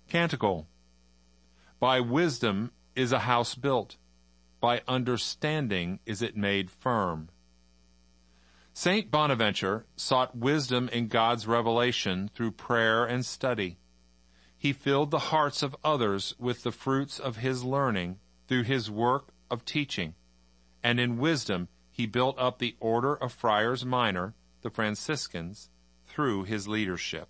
Canticle. By wisdom is a house built. By understanding is it made firm. Saint Bonaventure sought wisdom in God's revelation through prayer and study. He filled the hearts of others with the fruits of his learning through his work of teaching, and in wisdom he built up the order of Friars Minor, the Franciscans, through his leadership.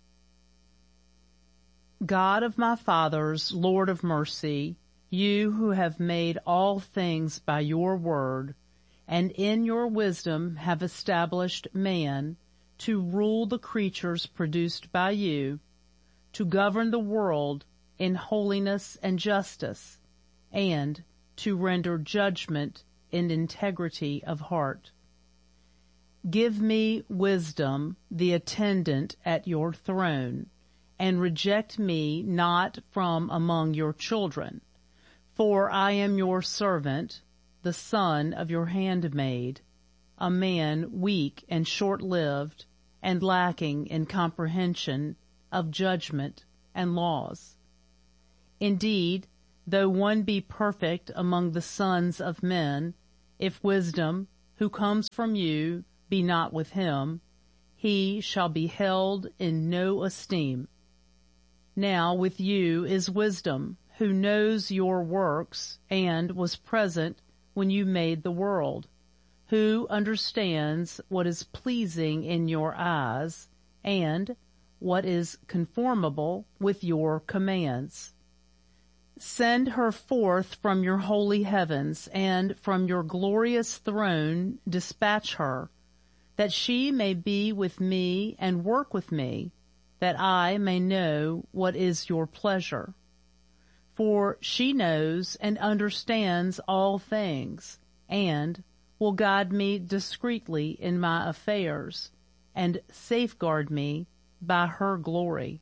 God of my fathers, Lord of mercy, you who have made all things by your word, and in your wisdom have established man to rule the creatures produced by you, to govern the world in holiness and justice, and to render judgment in integrity of heart. Give me wisdom, the attendant at your throne, and reject me not from among your children. For I am your servant, the son of your handmaid, a man weak and short-lived, and lacking in comprehension of judgment and laws. Indeed, though one be perfect among the sons of men, if wisdom, who comes from you, be not with him, he shall be held in no esteem. Now with you is wisdom, who knows your works and was present when you made the world, who understands what is pleasing in your eyes and what is conformable with your commands. Send her forth from your holy heavens, and from your glorious throne dispatch her, that she may be with me and work with me, that I may know what is your pleasure. For she knows and understands all things, and will guide me discreetly in my affairs, and safeguard me by her glory.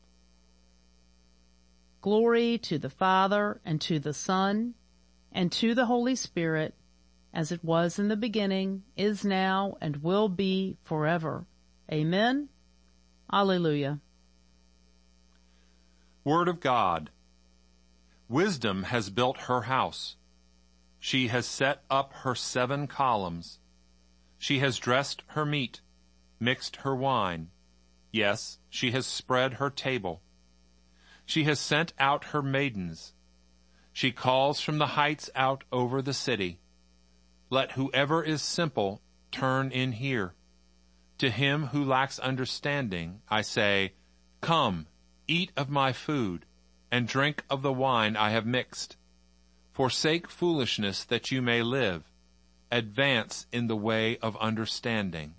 Glory to the Father, and to the Son, and to the Holy Spirit, as it was in the beginning, is now, and will be forever. Amen. Alleluia. Word of God. Wisdom has built her house. She has set up her 7 columns. She has dressed her meat, mixed her wine. Yes, she has spread her table. She has sent out her maidens. She calls from the heights out over the city. Let whoever is simple turn in here. To him who lacks understanding, I say, come, eat of my food, and drink of the wine I have mixed. Forsake foolishness that you may live. Advance in the way of understanding.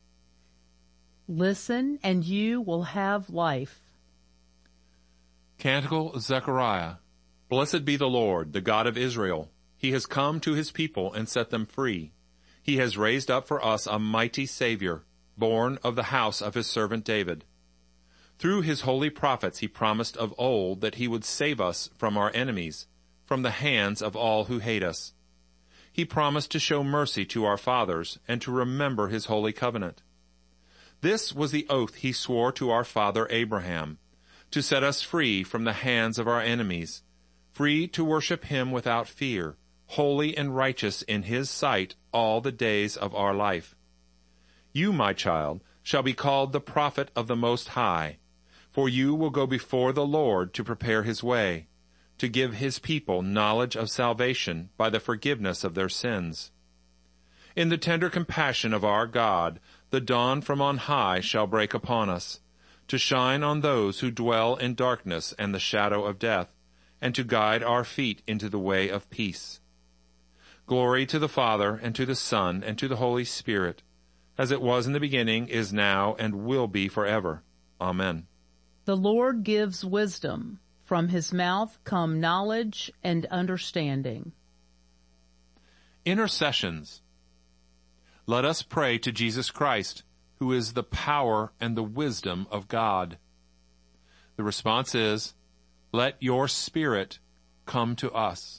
Listen, and you will have life. Canticle of Zechariah. Blessed be the Lord, the God of Israel. He has come to his people and set them free. He has raised up for us a mighty Savior, born of the house of his servant David. Through his holy prophets he promised of old that he would save us from our enemies, from the hands of all who hate us. He promised to show mercy to our fathers and to remember his holy covenant. This was the oath he swore to our father Abraham, to set us free from the hands of our enemies, free to worship him without fear, holy and righteous in his sight all the days of our life. You, my child, shall be called the prophet of the Most High, for you will go before the Lord to prepare his way, to give his people knowledge of salvation by the forgiveness of their sins. In the tender compassion of our God, the dawn from on high shall break upon us, to shine on those who dwell in darkness and the shadow of death, and to guide our feet into the way of peace. Glory to the Father, and to the Son, and to the Holy Spirit, as it was in the beginning, is now, and will be forever. Amen. The Lord gives wisdom. From his mouth come knowledge and understanding. Intercessions. Let us pray to Jesus Christ, who is the power and the wisdom of God. The response is, let your Spirit come to us.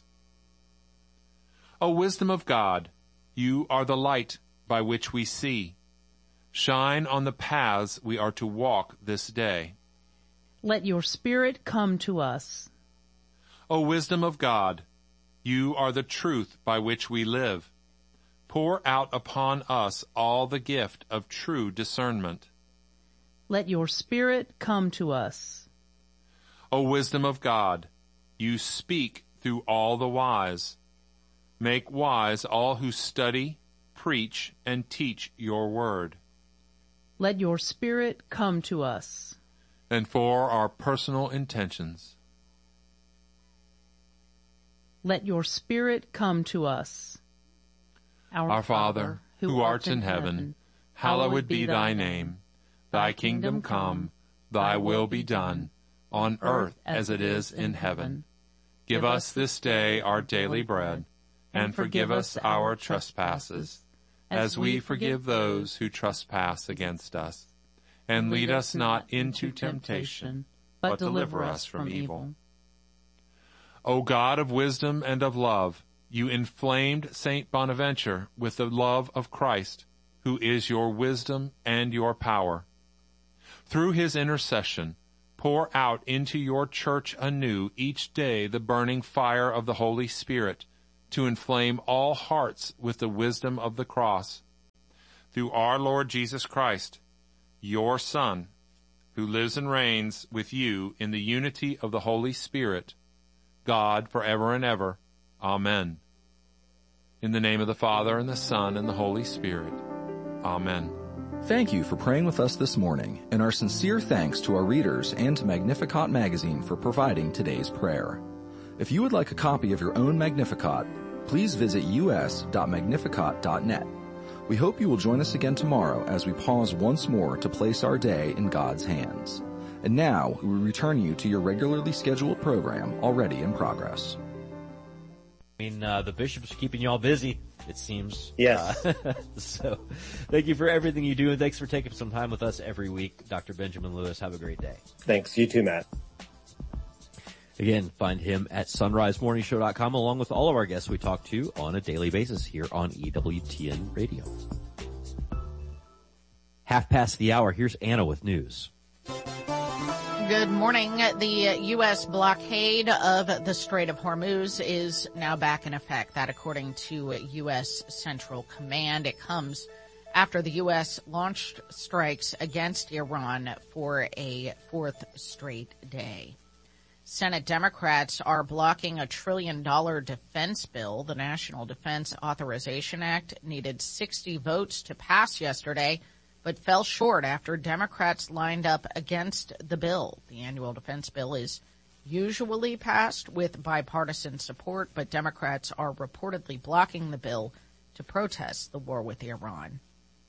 O wisdom of God, you are the light by which we see. Shine on the paths we are to walk this day. Let your Spirit come to us. O wisdom of God, you are the truth by which we live. Pour out upon us all the gift of true discernment. Let your Spirit come to us. O wisdom of God, you speak through all the wise. Make wise all who study, preach, and teach your word. Let your Spirit come to us. And for our personal intentions, let your Spirit come to us. Our Father, who art in heaven, hallowed be thy name. Thy kingdom come, thy will be done, on earth as it is in heaven. Give us this day our daily bread, and forgive us our trespasses, as we forgive those who trespass against us. And lead us not into temptation, but deliver us from evil. O God of wisdom and of love, you inflamed Saint Bonaventure with the love of Christ, who is your wisdom and your power. Through his intercession, pour out into your church anew each day the burning fire of the Holy Spirit, to inflame all hearts with the wisdom of the cross. Through our Lord Jesus Christ, your Son, who lives and reigns with you in the unity of the Holy Spirit, God forever and ever. Amen. In the name of the Father, and the Son, and the Holy Spirit. Amen. Thank you for praying with us this morning, and our sincere thanks to our readers and to Magnificat Magazine for providing today's prayer. If you would like a copy of your own Magnificat, please visit us.magnificat.net. We hope you will join us again tomorrow as we pause once more to place our day in God's hands. And now, we return you to your regularly scheduled program already in progress. The bishops are keeping you all busy, it seems. Yes. So, thank you for everything you do, and thanks for taking some time with us every week. Dr. Benjamin Lewis, have a great day. Thanks. You too, Matt. Again, find him at sunrisemorningshow.com along with all of our guests we talk to on a daily basis here on EWTN Radio. 1:30. Here's Anna with news. Good morning. The U.S. blockade of the Strait of Hormuz is now back in effect. That according to U.S. Central Command. It comes after the U.S. launched strikes against Iran for a fourth straight day. Senate Democrats are blocking a $1 trillion defense bill. The National Defense Authorization Act needed 60 votes to pass yesterday, but fell short after Democrats lined up against the bill. The annual defense bill is usually passed with bipartisan support, but Democrats are reportedly blocking the bill to protest the war with Iran.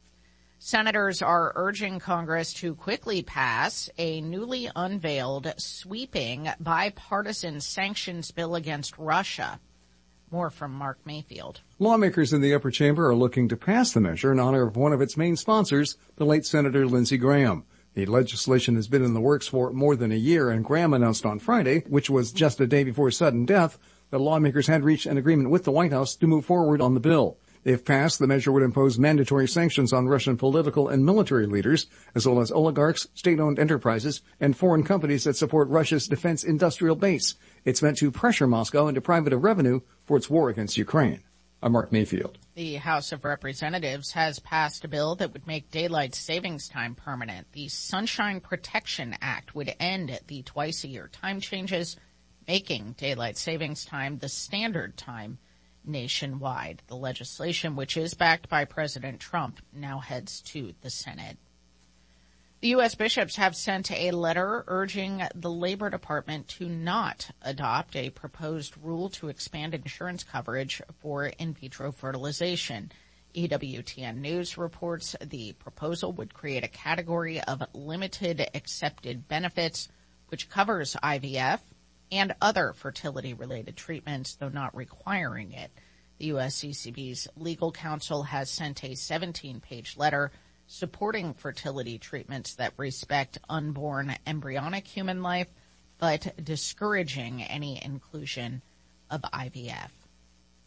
Senators are urging Congress to quickly pass a newly unveiled, sweeping, bipartisan sanctions bill against Russia. More from Mark Mayfield. Lawmakers in the upper chamber are looking to pass the measure in honor of one of its main sponsors, the late Senator Lindsey Graham. The legislation has been in the works for more than a year, and Graham announced on Friday, which was just a day before his sudden death, that lawmakers had reached an agreement with the White House to move forward on the bill. If passed, the measure would impose mandatory sanctions on Russian political and military leaders, as well as oligarchs, state-owned enterprises, and foreign companies that support Russia's defense industrial base. It's meant to pressure Moscow into deprive it of revenue for its war against Ukraine. I'm Mark Mayfield. The House of Representatives has passed a bill that would make daylight savings time permanent. The Sunshine Protection Act would end the twice-a-year time changes, making daylight savings time the standard time nationwide. The legislation, which is backed by President Trump, now heads to the Senate. The U.S. bishops have sent a letter urging the Labor Department to not adopt a proposed rule to expand insurance coverage for in vitro fertilization. EWTN News reports the proposal would create a category of limited accepted benefits, which covers IVF and other fertility-related treatments, though not requiring it. The USCCB's legal counsel has sent a 17-page letter supporting fertility treatments that respect unborn embryonic human life, but discouraging any inclusion of IVF.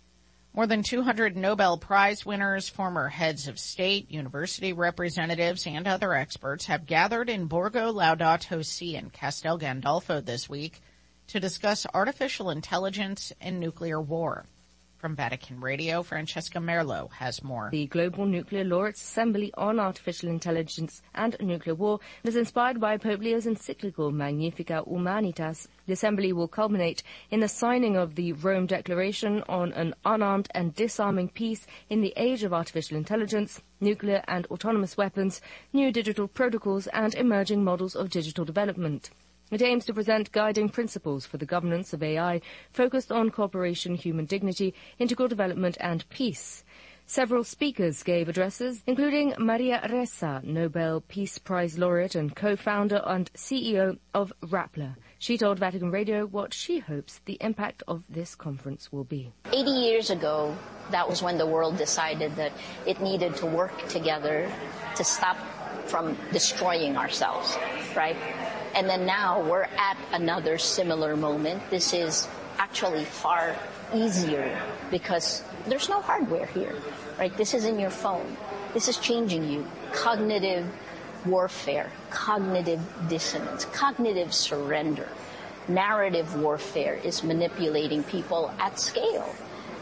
More than 200 Nobel Prize winners, former heads of state, university representatives, and other experts have gathered in Borgo Laudato Si in Castel Gandolfo this week to discuss artificial intelligence and nuclear war. From Vatican Radio, Francesca Merlo has more. The Global Nuclear Laureates Assembly on Artificial Intelligence and Nuclear War is inspired by Pope Leo's encyclical Magnificat Humanitas. The assembly will culminate in the signing of the Rome Declaration on an unarmed and disarming peace in the age of artificial intelligence, nuclear and autonomous weapons, new digital protocols, and emerging models of digital development. It aims to present guiding principles for the governance of AI focused on cooperation, human dignity, integral development, and peace. Several speakers gave addresses, including Maria Ressa, Nobel Peace Prize laureate and co-founder and CEO of Rappler. She told Vatican Radio what she hopes the impact of this conference will be. 80 years ago, that was when the world decided that it needed to work together to stop from destroying ourselves, right? And then now we're at another similar moment. This is actually far easier because there's no hardware here, right? This is in your phone. This is changing you. Cognitive warfare, cognitive dissonance, cognitive surrender. Narrative warfare is manipulating people at scale.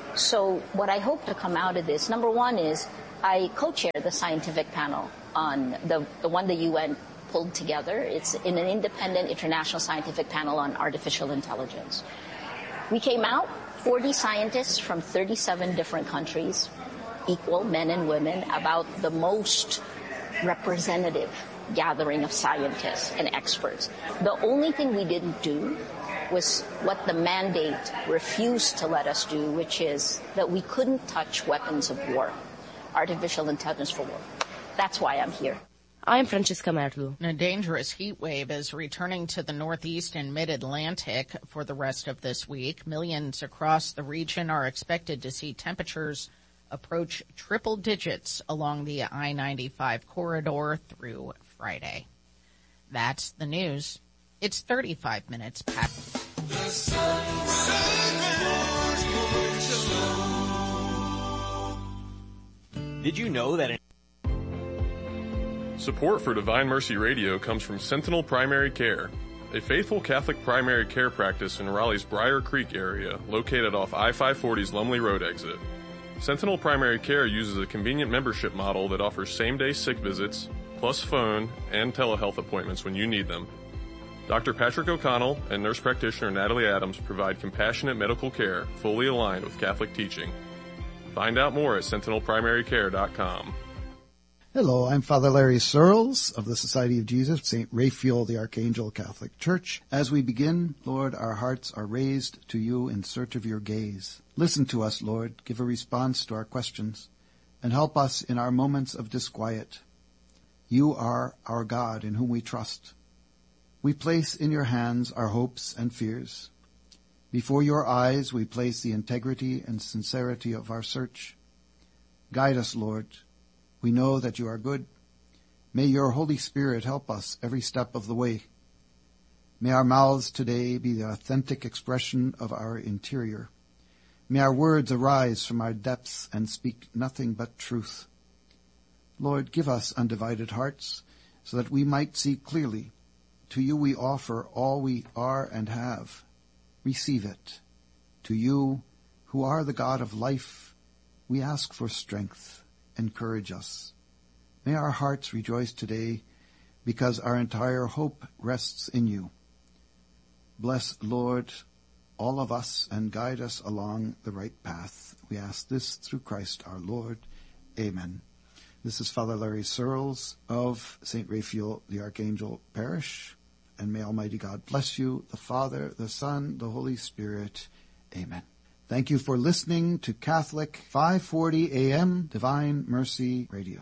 So what I hope to come out of this, number one is I co-chair the scientific panel on the one the UN pulled together. It's in an independent international scientific panel on artificial intelligence. We came out, 40 scientists from 37 different countries, equal men and women, about the most representative gathering of scientists and experts. The only thing we didn't do was what the mandate refused to let us do, which is that we couldn't touch weapons of war, artificial intelligence for war. That's why I'm here. I'm Francesca Merlo. A dangerous heat wave is returning to the Northeast and Mid-Atlantic for the rest of this week. Millions across the region are expected to see temperatures approach triple digits along the I-95 corridor through Friday. That's the news. It's 35 minutes past. Did you know that Support for Divine Mercy Radio comes from Sentinel Primary Care, a faithful Catholic primary care practice in Raleigh's Briar Creek area, located off I-540's Lumley Road exit. Sentinel Primary Care uses a convenient membership model that offers same-day sick visits, plus phone and telehealth appointments when you need them. Dr. Patrick O'Connell and nurse practitioner Natalie Adams provide compassionate medical care fully aligned with Catholic teaching. Find out more at sentinelprimarycare.com. Hello, I'm Father Larry Searles of the Society of Jesus, St. Raphael the Archangel Catholic Church. As we begin, Lord, our hearts are raised to you in search of your gaze. Listen to us, Lord, give a response to our questions, and help us in our moments of disquiet. You are our God in whom we trust. We place in your hands our hopes and fears. Before your eyes we place the integrity and sincerity of our search. Guide us, Lord. We know that you are good. May your Holy Spirit help us every step of the way. May our mouths today be the authentic expression of our interior. May our words arise from our depths and speak nothing but truth. Lord, give us undivided hearts so that we might see clearly. To you we offer all we are and have. Receive it. To you, who are the God of life, we ask for strength. Encourage us. May our hearts rejoice today because our entire hope rests in you. Bless, Lord, all of us and guide us along the right path. We ask this through Christ our Lord. Amen. This is Father Larry Searles of St. Raphael the Archangel Parish. And may Almighty God bless you, the Father, the Son, the Holy Spirit. Amen. Thank you for listening to Catholic 540 AM Divine Mercy Radio.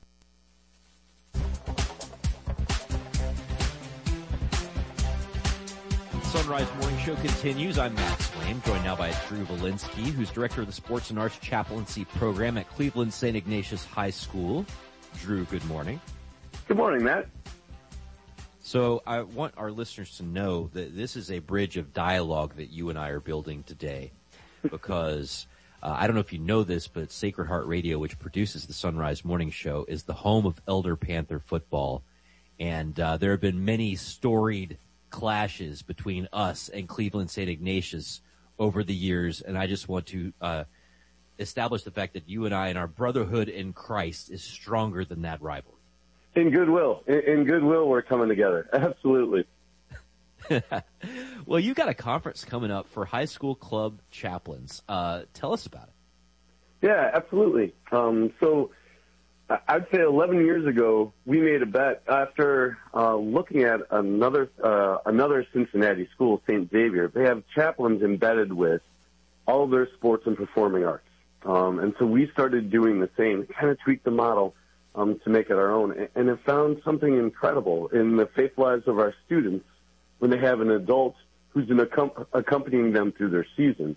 Sunrise Morning Show continues. I'm Matt Swain, joined now by Drew Valinsky, who's director of the Sports and Arts Chaplaincy Program at Cleveland St. Ignatius High School. Drew, good morning. Good morning, Matt. So I want our listeners to know that this is a bridge of dialogue that you and I are building today, because I don't know if you know this, but Sacred Heart Radio, which produces the Sunrise Morning Show, is the home of Elder Panther football. And there have been many storied clashes between us and Cleveland St. Ignatius over the years. And I just want to establish the fact that you and I and our brotherhood in Christ is stronger than that rivalry. In goodwill. In goodwill, we're coming together. Absolutely. Well, you got a conference coming up for high school club chaplains. Tell us about it. Yeah, absolutely. So I'd say 11 years ago, we made a bet after looking at another Cincinnati school, St. Xavier. They have chaplains embedded with all of their sports and performing arts. And so we started doing the same, kind of tweaked the model to make it our own, and have found something incredible in the faith lives of our students when they have an adult who's been accompanying them through their season.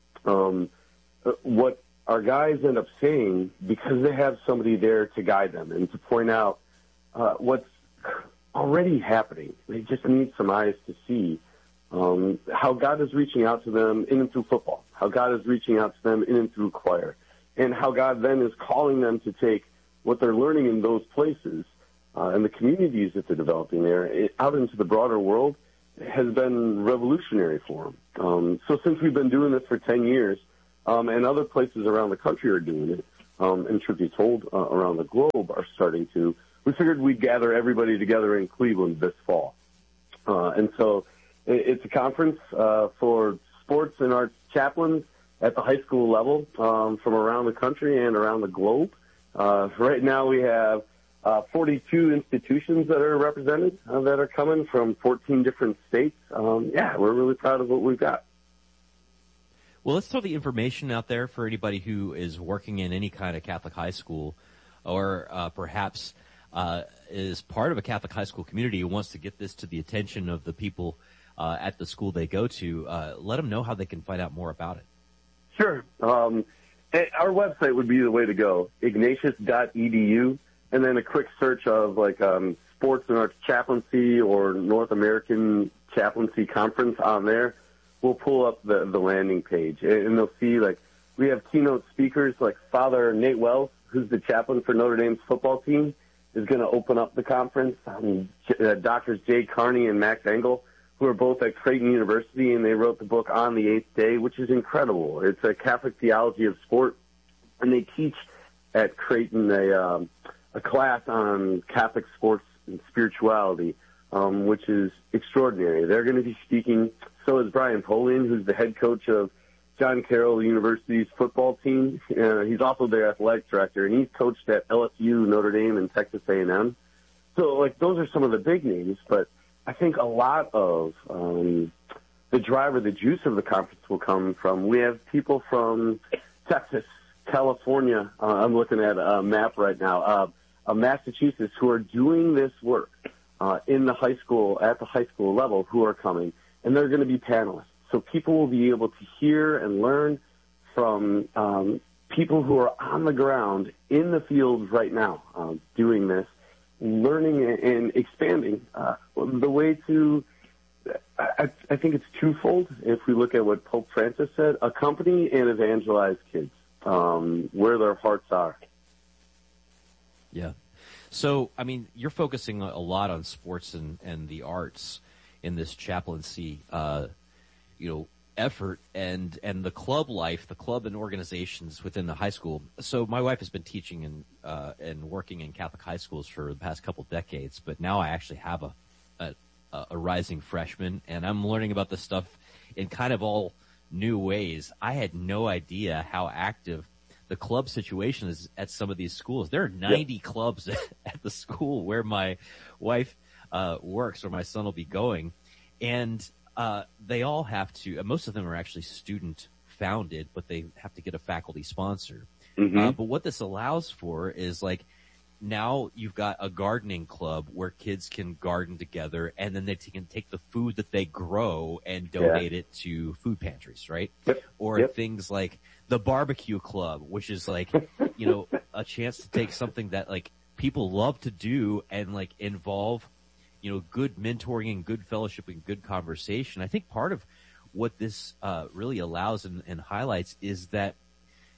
What our guys end up saying, because they have somebody there to guide them and to point out what's already happening, they just need some eyes to see how God is reaching out to them in and through football, how God is reaching out to them in and through choir, and how God then is calling them to take what they're learning in those places and the communities that they're developing there out into the broader world has been revolutionary for them. So since we've been doing this for 10 years, and other places around the country are doing it, and truth be told, around the globe are starting to, we figured we'd gather everybody together in Cleveland this fall. And so it's a conference for sports and arts chaplains at the high school level from around the country and around the globe. Right now we have 42 institutions that are represented that are coming from 14 different states. We're really proud of what we've got. Well, let's throw the information out there for anybody who is working in any kind of Catholic high school or perhaps is part of a Catholic high school community who wants to get this to the attention of the people at the school they go to. Let them know how they can find out more about it. Sure. Our website would be the way to go, ignatius.edu, and then a quick search of sports and arts chaplaincy or North American chaplaincy conference on there. We'll pull up the landing page, and they'll see we have keynote speakers like Father Nate Wells, who's the chaplain for Notre Dame's football team, is going to open up the conference. Doctors Jay Carney and Max Engel, who are both at Creighton University, and they wrote the book On the Eighth Day, which is incredible. It's a Catholic theology of sport, and they teach at Creighton a class on Catholic sports and spirituality, which is extraordinary. They're going to be speaking. So is Brian Polian, who's the head coach of John Carroll University's football team. He's also their athletic director, and he's coached at LSU, Notre Dame, and Texas A&M. So, those are some of the big names, but I think a lot of the driver, the juice of the conference will come from, we have people from Texas, California, I'm looking at a map right now, Massachusetts, who are doing this work in the high school, at the high school level, who are coming, and they're going to be panelists. So people will be able to hear and learn from people who are on the ground in the field right now doing this, learning and expanding the way to, I think it's twofold. If we look at what Pope Francis said, accompany and evangelize kids where their hearts are. Yeah. So, you're focusing a lot on sports and the arts in this chaplaincy, effort and the club life, the club and organizations within the high school. So my wife has been teaching and working in Catholic high schools for the past couple decades, but now I actually have a rising freshman, and I'm learning about this stuff in kind of all new ways. I had no idea how active the club situation is at some of these schools. There are 90 clubs at the school where my wife works, or my son will be going, and they all have to, most of them are actually student founded, but they have to get a faculty sponsor. Mm-hmm. But what this allows for is now you've got a gardening club where kids can garden together, and then they can take the food that they grow and donate it to food pantries, right? Yep. Or things like the barbecue club, which is a chance to take something that people love to do and involve good mentoring and good fellowship and good conversation. I think part of what this really allows and highlights is that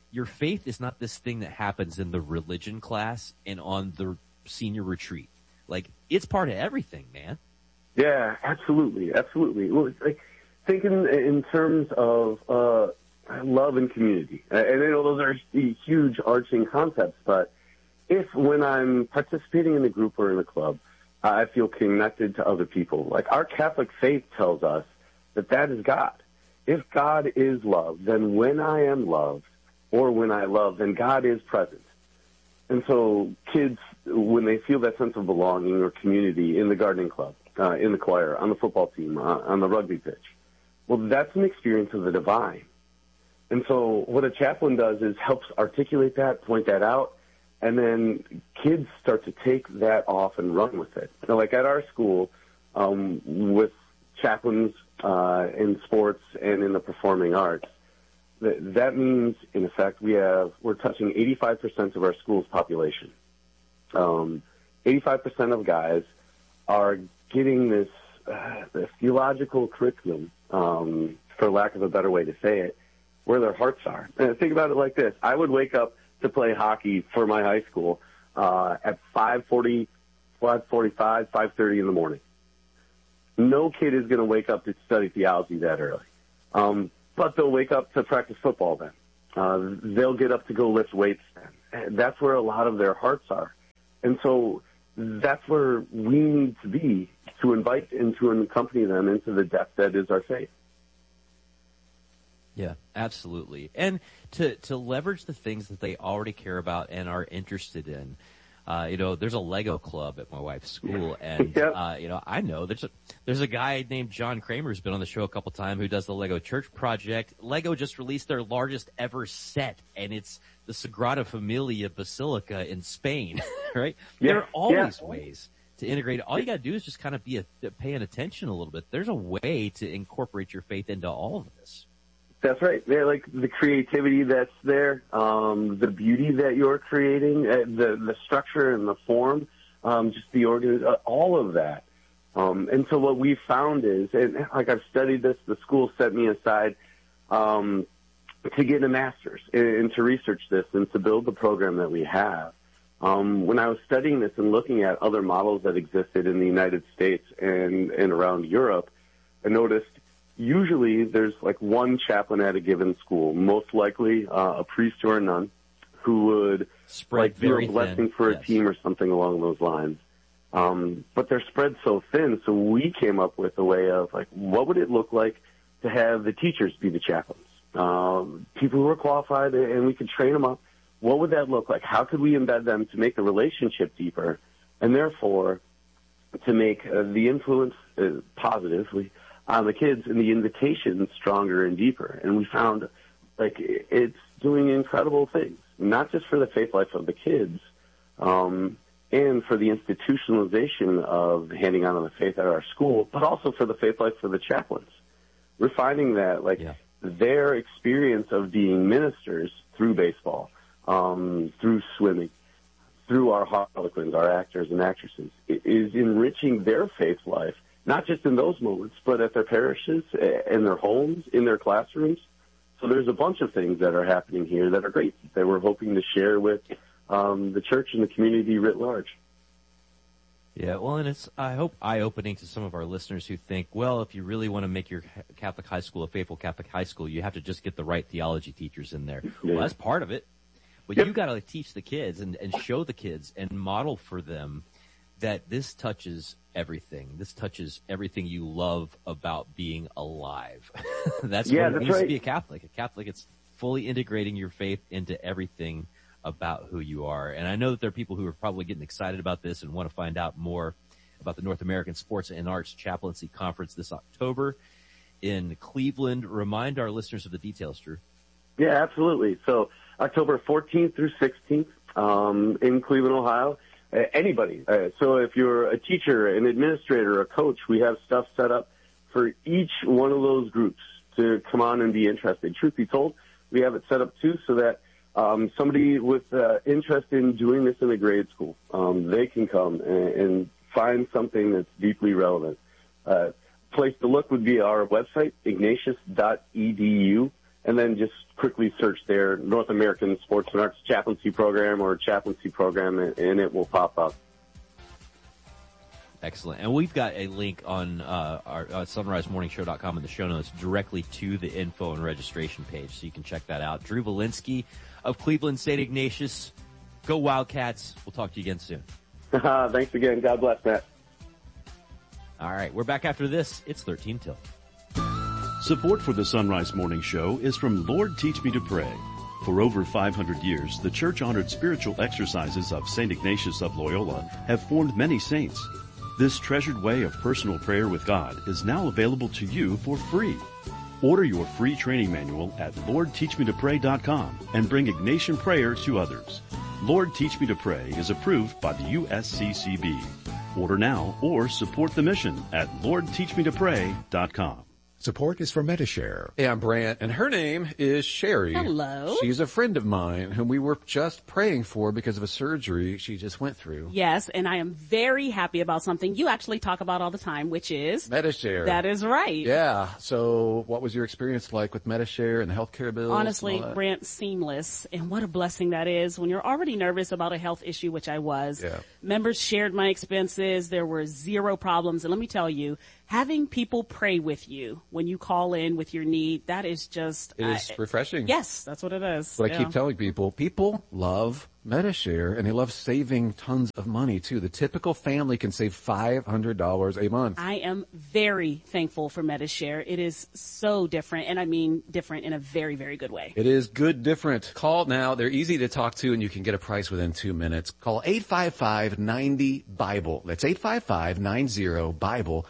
your faith is not this thing that happens in the religion class and on the senior retreat. Like, it's part of everything, man. Yeah, absolutely. Well, it's like thinking in terms of love and community. And I know those are huge arching concepts, but if when I'm participating in a group or in a club, I feel connected to other people, like our Catholic faith tells us that is God. If God is love, then when I am loved or when I love, then God is present. And so kids, when they feel that sense of belonging or community in the gardening club, in the choir, on the football team, on the rugby pitch, well, that's an experience of the divine. And so what a chaplain does is helps articulate that, point that out, and then kids start to take that off and run with it. So like at our school, with chaplains in sports and in the performing arts, that means, in effect, we're touching 85% of our school's population. 85% of guys are getting this theological curriculum, for lack of a better way to say it, where their hearts are. And think about it like this. I would wake up to play hockey for my high school at 5:40, 5:45, 5:30 in the morning. No kid is going to wake up to study theology that early. But they'll wake up to practice football then. They'll get up to go lift weights then. That's where a lot of their hearts are. And so that's where we need to be to invite and to accompany them into the depth that is our faith. Yeah, absolutely. And to leverage the things that they already care about and are interested in. There's a Lego club at my wife's school, and yep. I know there's a guy named John Kramer who's been on the show a couple times who does the Lego Church Project. Lego just released their largest ever set, and it's the Sagrada Familia Basilica in Spain, right? Yeah. There are always ways to integrate it. All you got to do is just kind of be paying attention a little bit. There's a way to incorporate your faith into all of this. That's right. They're like the creativity that's there, the beauty that you're creating, the structure and the form, just the all of that. And so what we found is, and like I've studied this, the school set me aside to get a master's and to research this and to build the program that we have. When I was studying this and looking at other models that existed in the United States and around Europe, I noticed usually there's like one chaplain at a given school, most likely a priest or a nun, who would spread do a blessing for a team or something along those lines. But they're spread so thin, so we came up with a way of like, what would it look like to have the teachers be the chaplains? People who are qualified, and we could train them up. What would that look like? How could we embed them to make the relationship deeper, and therefore to make the influence positively on the kids and the invitation stronger and deeper? And we found like it's doing incredible things, not just for the faith life of the kids, and for the institutionalization of handing on the faith at our school, but also for the faith life for the chaplains. We're finding that their experience of being ministers through baseball, through swimming, through our harlequins, our actors and actresses, is enriching their faith life, not just in those moments, but at their parishes, in their homes, in their classrooms. So there's a bunch of things that are happening here that are great, that we're hoping to share with the church and the community writ large. Yeah, well, and it's, I hope, eye-opening to some of our listeners who think, well, if you really want to make your Catholic high school a faithful Catholic high school, you have to just get the right theology teachers in there. Yeah. Well, that's part of it. But you got to teach the kids and show the kids and model for them that this touches everything. This touches everything you love about being alive. That's what it means to be a Catholic. A Catholic, it's fully integrating your faith into everything about who you are. And I know that there are people who are probably getting excited about this and want to find out more about the North American Sports and Arts Chaplaincy Conference this October in Cleveland. Remind our listeners of the details, Drew. Yeah, absolutely. So October 14th through 16th in Cleveland, Ohio. Anybody. So if you're a teacher, an administrator, a coach, we have stuff set up for each one of those groups to come on and be interested. Truth be told, we have it set up too so that somebody with interest in doing this in a grade school, they can come and find something that's deeply relevant. Place to look would be our website, ignatius.edu, and then just quickly search their North American Sports and Arts Chaplaincy Program or Chaplaincy Program, and it will pop up. Excellent. And we've got a link on our sunrisemorningshow.com in the show notes directly to the info and registration page, so you can check that out. Drew Valinsky of Cleveland St. Ignatius. Go Wildcats. We'll talk to you again soon. Thanks again. God bless, Matt. All right, we're back after this. It's 13 till. Support for the Sunrise Morning Show is from Lord Teach Me to Pray. For over 500 years, the church-honored spiritual exercises of St. Ignatius of Loyola have formed many saints. This treasured way of personal prayer with God is now available to you for free. Order your free training manual at LordTeachMeToPray.com and bring Ignatian prayer to others. Lord Teach Me to Pray is approved by the USCCB. Order now or support the mission at LordTeachMeToPray.com. Support is for Medi-Share. Hey, I'm Brant, and her name is Sherry. Hello. She's a friend of mine whom we were just praying for because of a surgery she just went through. Yes, and I am very happy about something you actually talk about all the time, which is Medi-Share. That is right. Yeah. So what was your experience like with Medi-Share and the healthcare bills? Honestly, Brant, seamless. And what a blessing that is when you're already nervous about a health issue, which I was. Yeah. Members shared my expenses. There were zero problems. And let me tell you, having people pray with you when you call in with your need, that is just... It is refreshing. Yes, that's what it is. But I keep telling people love Medi-Share, and they love saving tons of money, too. The typical family can save $500 a month. I am very thankful for Medi-Share. It is so different, and I mean different in a very, very good way. It is good different. Call now. They're easy to talk to, and you can get a price within 2 minutes. Call 855-90-BIBLE. That's 855-90-BIBLE.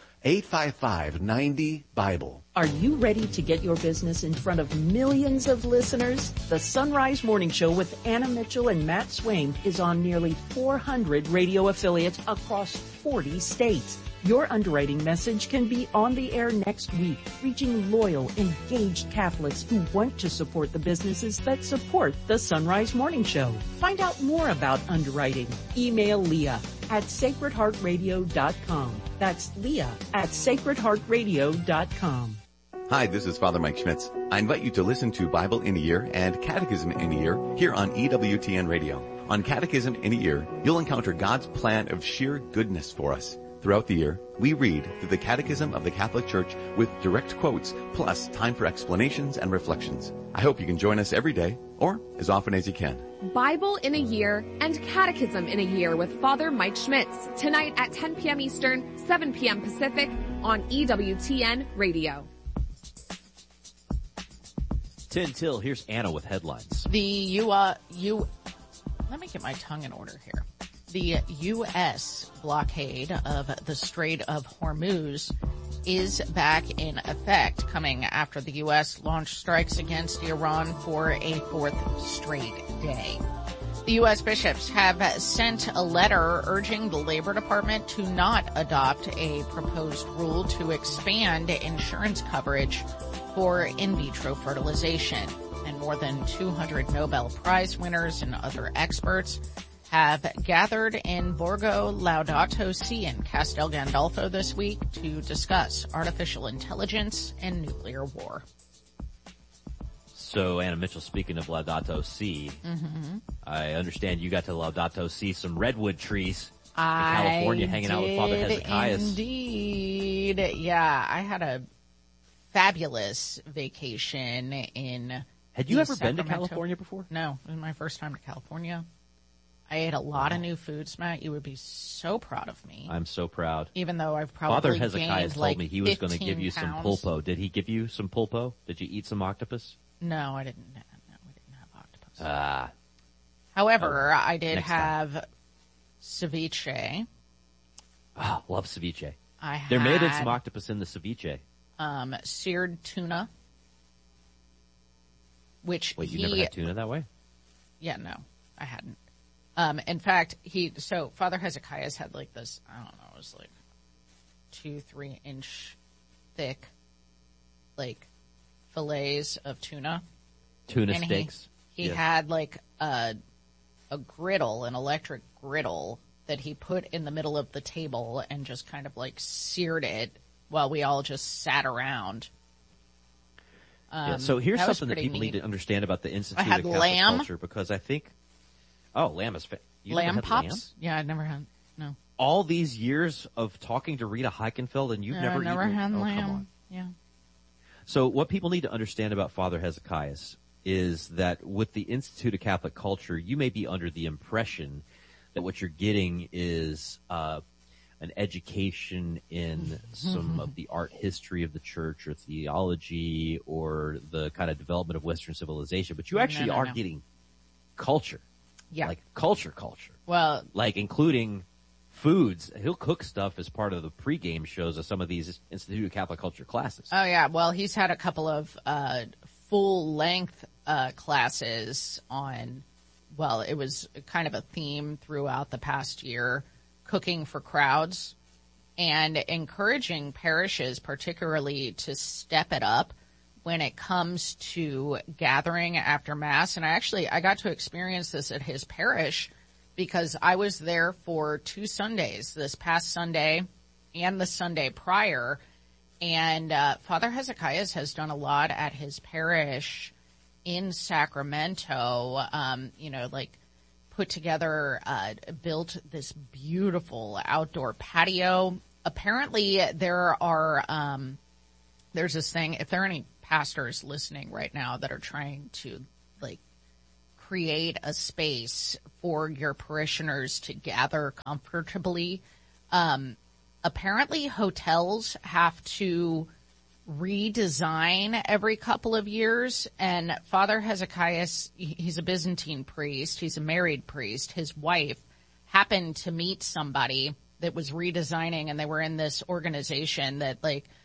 855-90-BIBLE. Are you ready to get your business in front of millions of listeners? The Sunrise Morning Show with Anna Mitchell and Matt Swain is on nearly 400 radio affiliates across 40 states. Your underwriting message can be on the air next week, reaching loyal, engaged Catholics who want to support the businesses that support the Sunrise Morning Show. Find out more about underwriting. Email Leah at sacredheartradio.com. That's Leah at sacredheartradio.com. Hi, this is Father Mike Schmitz. I invite you to listen to Bible in a Year and Catechism in a Year here on EWTN Radio. On Catechism in a Year, you'll encounter God's plan of sheer goodness for us. Throughout the year, we read through the Catechism of the Catholic Church with direct quotes, plus time for explanations and reflections. I hope you can join us every day, or as often as you can. Bible in a Year and Catechism in a Year with Father Mike Schmitz, tonight at 10 p.m. Eastern, 7 p.m. Pacific, on EWTN Radio. 10 till, here's Anna with headlines. Let me get my tongue in order here. The U.S. blockade of the Strait of Hormuz is back in effect, coming after the U.S. launched strikes against Iran for a fourth straight day. The U.S. bishops have sent a letter urging the Labor Department to not adopt a proposed rule to expand insurance coverage for in vitro fertilization. And more than 200 Nobel Prize winners and other experts have gathered in Borgo Laudato Si in Castel Gandolfo this week to discuss artificial intelligence and nuclear war. So, Anna Mitchell, speaking of Laudato Si, I understand you got to Laudato Si some redwood trees in California hanging out with Father Hezekiah. Indeed. Yeah, I had a fabulous vacation in Had you ever Sacramento. been to California before? No, it was my first time to California. I ate a lot of new foods, Matt. You would be so proud of me. I'm so proud. Even though I've probably Father Hezekiah gained told me he was going to give you 15 some pounds. pulpo. Did he give you some pulpo? Did you eat some octopus? No, I didn't. No, we didn't have octopus. However, I did have ceviche. Oh, love ceviche. There may have been some octopus in the ceviche. Seared tuna. Which Wait, you never had tuna that way? Yeah, no, I hadn't. In fact, Father Hezekiah's had like this, I don't know, it was like 2-3 inch thick, like fillets of tuna. Tuna and steaks. He had like a griddle, an electric griddle that he put in the middle of the table and just kind of like seared it while we all just sat around. So here's that was something that pretty people neat. need to understand about the Institute I had of Catholic lamb. Culture, because I think, lamb is you never Lamb had pops? lamb? Yeah, I'd never had, no. All these years of talking to Rita Heikenfeld and you've never eaten had Oh, lamb. come on. Yeah. So what people need to understand about Father Hezekiah is that with the Institute of Catholic Culture, you may be under the impression that what you're getting is an education in some of the art history of the church or theology or the kind of development of Western civilization, but you actually are getting culture. Yeah. Like culture. Well, like including foods. He'll cook stuff as part of the pregame shows of some of these Institute of Catholic Culture classes. Oh yeah, well he's had a couple of full-length classes on, well, it was kind of a theme throughout the past year, cooking for crowds and encouraging parishes particularly to step it up when it comes to gathering after Mass. And I got to experience this at his parish because I was there for 2 Sundays, this past Sunday and the Sunday prior. And Father Hezekiah has done a lot at his parish in Sacramento, put together, built this beautiful outdoor patio. Apparently there's this thing, if there are any pastors listening right now that are trying to create a space for your parishioners to gather comfortably, apparently hotels have to redesign every couple of years. And Father Hezekiah, he's a Byzantine priest. He's a married priest. His wife happened to meet somebody that was redesigning, and they were in this organization that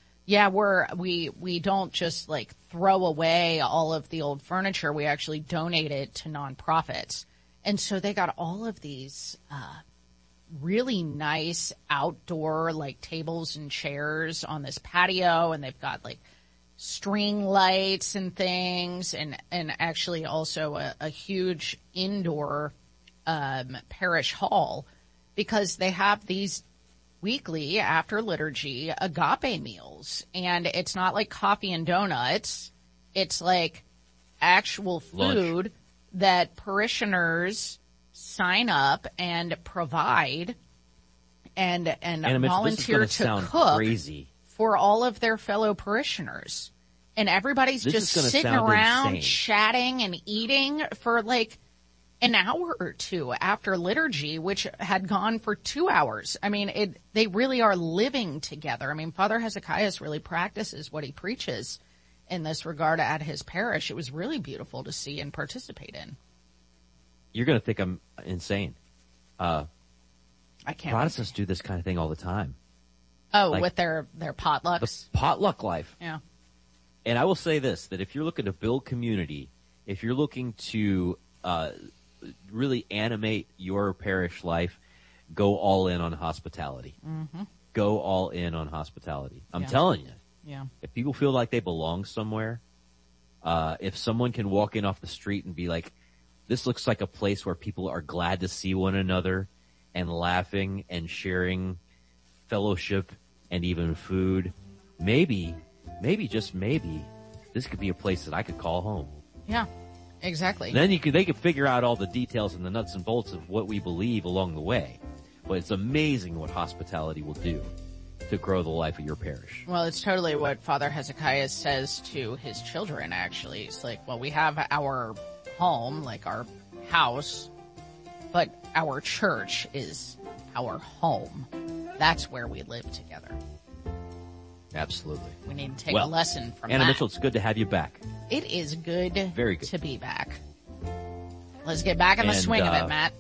we don't just throw away all of the old furniture. We actually donate it to nonprofits. And so they got all of these, really nice outdoor tables and chairs on this patio, and they've got string lights and things, and actually also a huge indoor parish hall, because they have these weekly after liturgy agape meals, and it's not like coffee and donuts, it's actual food lunch that parishioners sign up and provide and volunteer to cook crazy for all of their fellow parishioners. And everybody's just sitting around chatting and eating for an hour or two after liturgy, which had gone for 2 hours. I mean, they really are living together. I mean, Father Hezekiah really practices what he preaches in this regard at his parish. It was really beautiful to see and participate in. You're going to think I'm insane. I can't. Protestants do this kind of thing all the time. Oh, with their potlucks? The potluck life. Yeah. And I will say this, that if you're looking to build community, if you're looking to really animate your parish life, go all in on hospitality. Mm-hmm. Go all in on hospitality. I'm telling you. Yeah. If people feel like they belong somewhere, if someone can walk in off the street and be like, this looks like a place where people are glad to see one another and laughing and sharing fellowship and even food, maybe, just maybe, this could be a place that I could call home. Yeah, exactly. Then they could figure out all the details and the nuts and bolts of what we believe along the way. But it's amazing what hospitality will do to grow the life of your parish. Well, it's totally what Father Hezekiah says to his children, actually. It's we have our home, our house, but our church is our home. That's where we live together. Absolutely. We need to take a lesson from Anna that. Mitchell, it's good to have you back. It is good, very good to be back. Let's get back in the swing of it, Matt.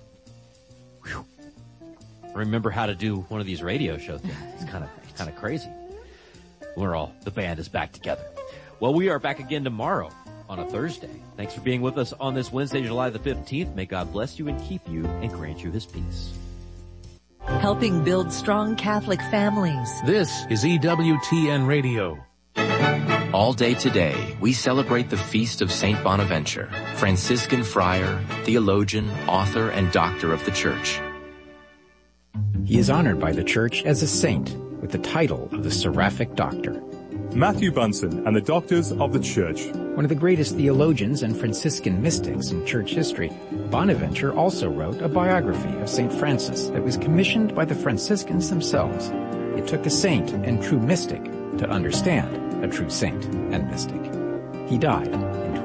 Remember how to do one of these radio show things. It's kind of crazy. The band is back together. Well, we are back again tomorrow on a Thursday. Thanks for being with us on this Wednesday, July the 15th. May God bless you and keep you and grant you his peace. Helping build strong Catholic families. This is EWTN Radio. All day today, we celebrate the feast of Saint Bonaventure, Franciscan friar, theologian, author, and doctor of the Church. He is honored by the Church as a saint with the title of the Seraphic Doctor. Matthew Bunson and the Doctors of the Church. One of the greatest theologians and Franciscan mystics in church history, Bonaventure also wrote a biography of St. Francis that was commissioned by the Franciscans themselves. It took a saint and true mystic to understand a true saint and mystic. He died in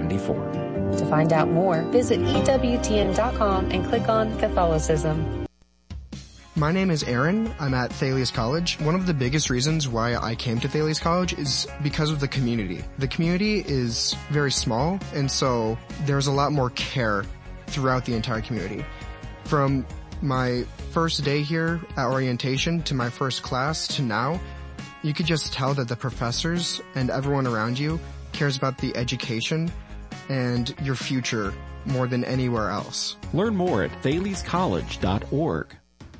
1274. To find out more, visit EWTN.com and click on Catholicism. My name is Aaron. I'm at Thales College. One of the biggest reasons why I came to Thales College is because of the community. The community is very small, and so there's a lot more care throughout the entire community. From my first day here at orientation to my first class to now, you could just tell that the professors and everyone around you cares about the education and your future more than anywhere else. Learn more at thalescollege.org.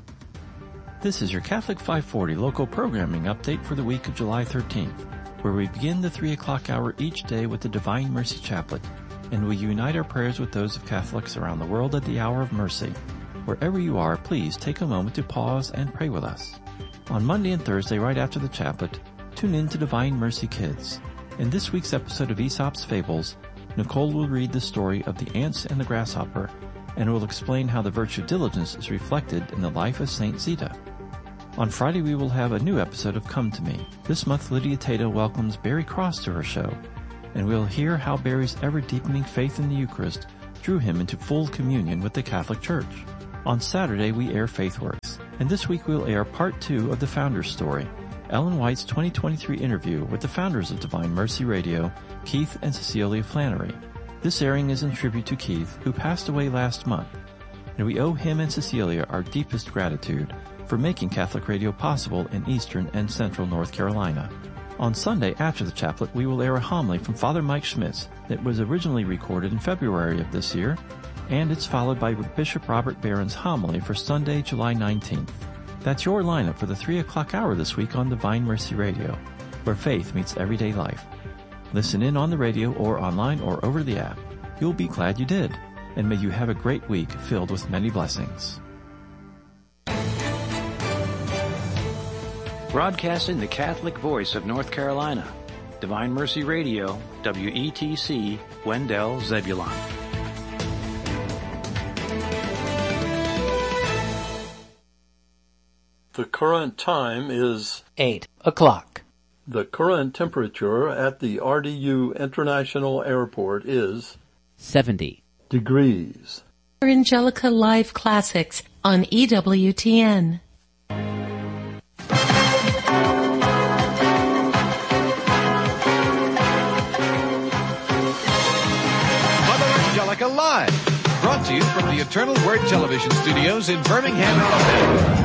This is your Catholic 540 local programming update for the week of July 13th, where we begin the 3 o'clock hour each day with the Divine Mercy Chaplet, and we unite our prayers with those of Catholics around the world at the hour of mercy. Wherever you are, please take a moment to pause and pray with us. On Monday and Thursday, right after the chaplet, tune in to Divine Mercy Kids. In this week's episode of Aesop's Fables, Nicole will read the story of the ants and the grasshopper, and will explain how the virtue of diligence is reflected in the life of Saint Zita. On Friday, we will have a new episode of Come to Me. This month, Lydia Tato welcomes Barry Cross to her show, and we'll hear how Barry's ever-deepening faith in the Eucharist drew him into full communion with the Catholic Church. On Saturday, we air FaithWorks, and this week we'll air part 2 of The Founder's Story, Ellen White's 2023 interview with the founders of Divine Mercy Radio, Keith and Cecilia Flannery. This airing is in tribute to Keith, who passed away last month, and we owe him and Cecilia our deepest gratitude for making Catholic radio possible in eastern and central North Carolina. On Sunday after the chaplet, we will air a homily from Father Mike Schmitz that was originally recorded in February of this year, and it's followed by Bishop Robert Barron's homily for Sunday, July 19th. That's your lineup for the 3 o'clock hour this week on Divine Mercy Radio, where faith meets everyday life. Listen in on the radio or online or over the app. You'll be glad you did, and may you have a great week filled with many blessings. Broadcasting the Catholic voice of North Carolina, Divine Mercy Radio, WETC, Wendell, Zebulon. The current time is 8 o'clock. The current temperature at the RDU International Airport is 70 degrees. Angelica Live Classics on EWTN. Live, brought to you from the Eternal Word Television Studios in Birmingham, Alabama.